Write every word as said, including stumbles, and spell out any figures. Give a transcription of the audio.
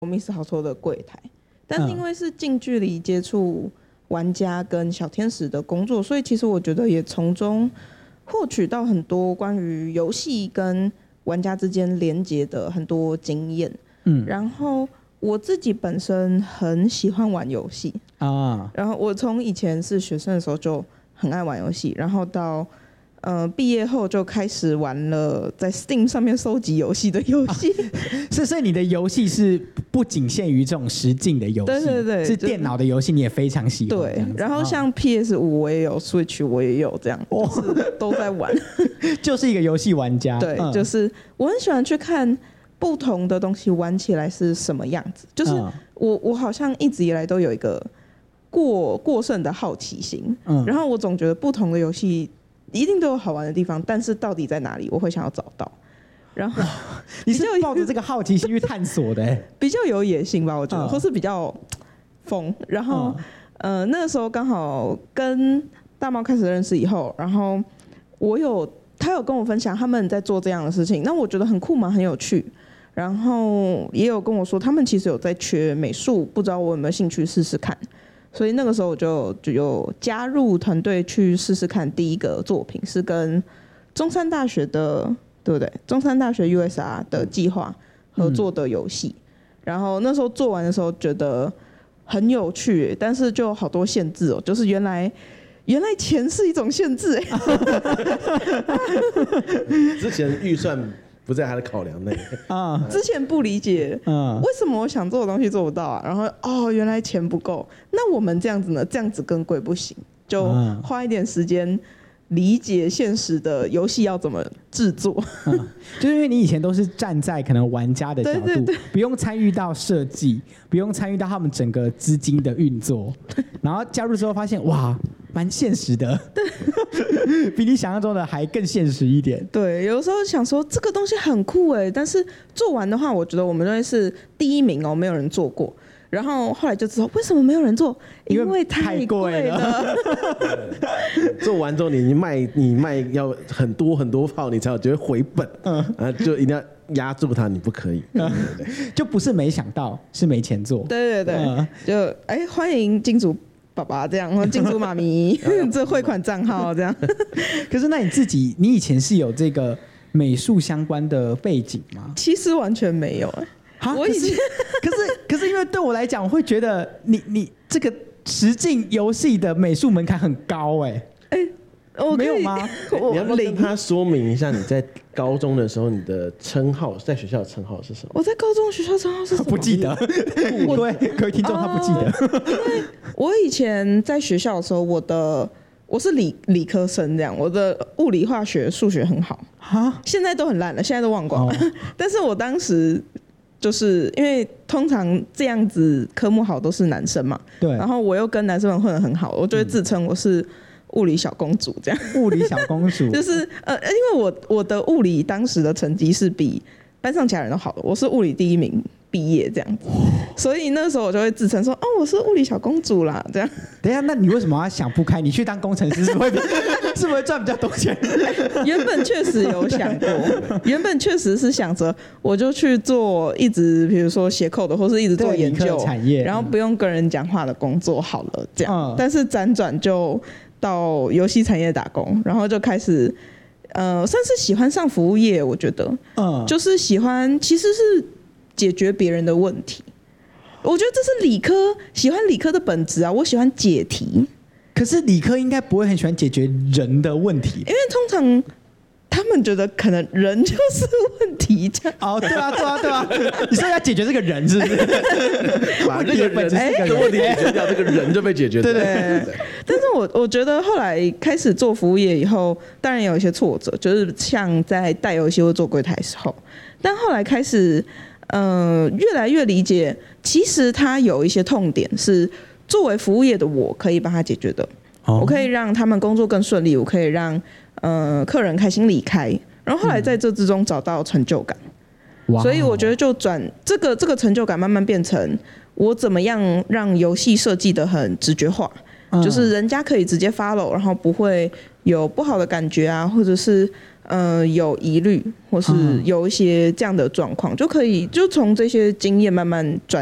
Miss 好说的柜台，但是因为是近距离接触玩家跟小天使的工作，所以其实我觉得也从中获取到很多关于游戏跟玩家之间连接的很多经验。嗯，然后我自己本身很喜欢玩游戏啊，然后我从以前是学生的时候就很爱玩游戏，然后到呃，毕业后就开始玩了在 Steam 上面收集游戏的游戏、啊， 是，所以你的游戏是不仅限于这种实境的游戏， 对对对， 是电脑的游戏你也非常喜欢。 对，然后像 P S 五 我也有 ，Switch 我也有，这样、哦、就是都在玩， 就是一个游戏玩家。 对、嗯，就是我很喜欢去看不同的东西玩起来是什么样子，就是我、嗯、我好像一直以来都有一个过过剩的好奇心，嗯，然后我总觉得不同的游戏一定都有好玩的地方，但是到底在哪里，我会想要找到。然后你是抱着这个好奇心去探索的、欸， 比较有野心吧，我觉得，嗯、或是比较疯。然后、嗯，呃，那个时候刚好跟大猫开始认识以后，然后我有他有跟我分享他们在做这样的事情，那我觉得很酷嘛，很有趣。然后也有跟我说，他们其实有在缺美术，不知道我有没有兴趣试试看。所以那个时候我就就有加入团队去试试看。第一个作品是跟中山大学的，对不对？中山大学 U S R 的计划合作的游戏、嗯。然后那时候做完的时候觉得很有趣，但是就好多限制哦，就是原来原来钱是一种限制哎。 之前预算不在他的考量内啊，之前不理解，嗯，为什么我想做的东西做不到啊？然后哦，原来钱不够，那我们这样子呢？这样子更贵不行，就花一点时间理解现实的游戏要怎么制作。 嗯，就是因为你以前都是站在可能玩家的角度，对对对，不用参与到设计，不用参与到他们整个资金的运作，然后加入之后发现哇，蛮现实的，比你想象中的还更现实一点。 对，有时候想说这个东西很酷哎，但是做完的话，我觉得我们会是第一名哦，没有人做过。然后后来就知道为什么没有人做，因为太贵了。 做完之后你卖你卖要很多很多炮，你才有觉得回本，嗯，啊，就一定要压住它，你不可以，嗯、对对对， 就不是没想到，是没钱做。 对对对，嗯、就哎欢迎金主爸爸这样，或金主妈咪这汇款账号这样。 可是那你自己，你以前是有这个美术相关的背景吗？ 其实完全没有哎。我以前可是可是因为对我来讲，我会觉得你你这个实境游戏的美术门槛很高哎、欸、哎、欸，没有吗？ 你要不要跟他说明一下你在高中的时候你的称号，在学校的称号是什么？ 我在高中学校称号是什么？ 不记得。各位各位听众他不记得。 因为我以前在学校的时候，我的我是理理科生这样，我的物理化学数学很好哈，现在都很烂了，现在都忘光了。哦、但是我当时。就是因为通常这样子科目好都是男生嘛，对，然后我又跟男生们混得很好，我就会自称我是物理小公主这样。 物理小公主就是呃，因为我我的物理当时的成绩是比班上其他人都好的，我是物理第一名毕业这样子，所以那时候我就会自称说哦，我是物理小公主啦这样。 等一下，那你为什么要想不开？你去当工程师是不是会是不是会赚比较多钱？ 原本确实有想过，原本确实是想着我就去做一直比如说写code的，或是一直做研究产业， 然后不用跟人讲话的工作好了这样。嗯、但是辗转就到游戏产业打工，然后就开始呃，算是喜欢上服务业，我觉得，嗯，就是喜欢其实是解决别人的问题。我觉得这是理科喜欢理科的本质啊，我喜欢解题。 可是理科应该不会很喜欢解决人的问题， 因为通常他们觉得可能人就是问题这样。 哦，对啊，对啊，对啊，你说要解决这个人是不是？ 把这个人这个问题解决掉，这个人就被解决掉。 对对对。但是我我觉得后来开始做服务业以后，当然有一些挫折，就是像在带游戏或做柜台的时候，但后来开始。呃，越来越理解，其实它有一些痛点是作为服务业的我可以帮他解决的。哦、我可以让他们工作更顺利，我可以让呃客人开心离开，然后后来在这之中找到成就感。嗯、所以我觉得就转这个这个成就感慢慢变成我怎么样让游戏设计得很直觉化，嗯、就是人家可以直接 follow， 然后不会有不好的感觉啊，或者是呃有疑虑，或是有一些这样的状况，就可以就从这些经验慢慢转